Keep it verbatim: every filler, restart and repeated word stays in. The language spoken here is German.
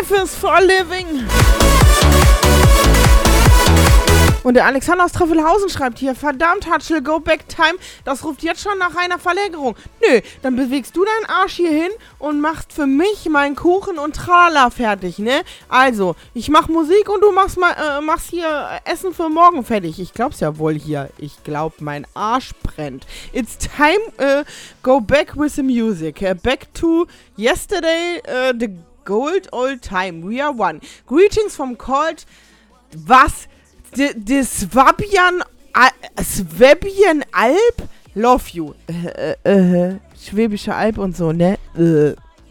Life is for living. Und der Alexander aus Treffelhausen schreibt hier, verdammt, Hatschel, go back time, das ruft jetzt schon nach einer Verlängerung. Nö, dann bewegst du deinen Arsch hier hin und machst für mich meinen Kuchen und Tralala fertig, ne? Also, ich mach Musik und du machst, mal, äh, machst hier Essen für morgen fertig. Ich glaub's ja wohl hier. Ich glaub, mein Arsch brennt. It's time, uh, go back with the music. Uh, back to yesterday, uh, the gold old time. We are one. Greetings from Cold... Was? Die Swabian, Swabian Alb? Love you. Äh, äh, äh, Schwäbische Alb und so, ne? Äh.